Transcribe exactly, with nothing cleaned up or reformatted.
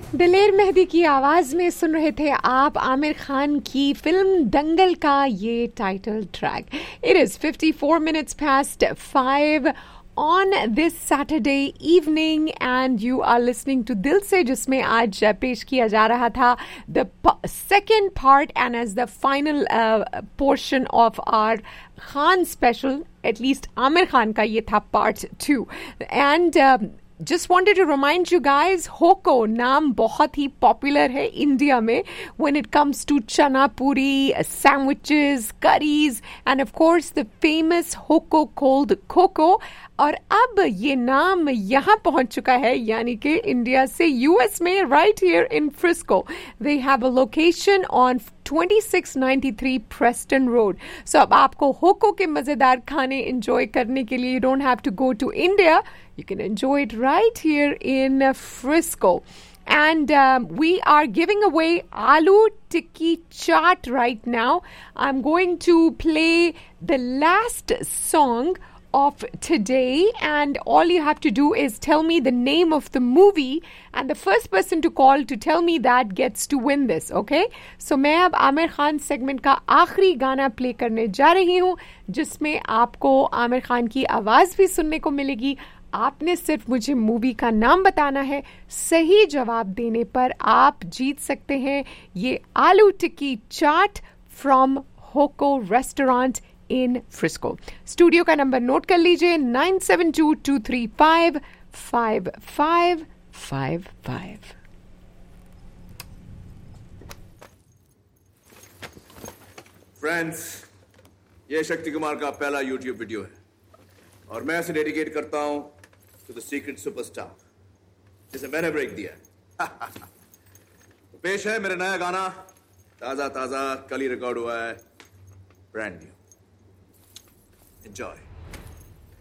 दिलेर मेहदी की आवाज में सुन रहे थे आप आमिर खान की फिल्म दंगल का ये title track. It is fifty-four minutes past five on this Saturday evening and you are listening to Dil Se, जिसमें आज पेश किया जा रहा था the second part and as the final uh, portion of our Khan special, at least Amir Khan का ये था part two. And uh, Just wanted to remind you guys, Hoko नाम बहुत ही popular है इंडिया में when it comes to chana puri, sandwiches, curries and of course the famous Hoko cold cocoa. और अब ये नाम यहाँ पहुंच चुका है यानी कि इंडिया से यूएस में right here in Frisco. They have a location on twenty-six ninety-three Preston Road. So अब आपको होको के मजेदार खाने enjoy करने के लिए you don't have to go to India. You can enjoy it right here in Frisco. And um, we are giving away Aloo Tikki Chaat right now. I'm going to play the last song of today and all you have to do is tell me the name of the movie and the first person to call to tell me that gets to win this, okay? So मैं अब Aamir Khan segment का आखिरी गाना play करने जा रही हूँ जिसमें आपको आमिर खान की आवाज़ भी सुनने को मिलेगी. आपने सिर्फ मुझे मूवी का नाम बताना है. सही जवाब देने पर आप जीत सकते हैं ये आलू टिक्की चाट from होको restaurant in Frisco. Studio का नंबर नोट कर लीजिए nine seven two two three five five five five five. Friends, ये शक्ति कुमार का पहला यूट्यूब वीडियो है और मैं इसे डेडिकेट करता हूं टू द सीक्रेट सुपरस्टार जिसे मैंने ब्रेक दिया है. तो पेश है मेरा नया गाना, ताजा ताजा कल ही रिकॉर्ड हुआ है, ब्रांड न्यू. Enjoy.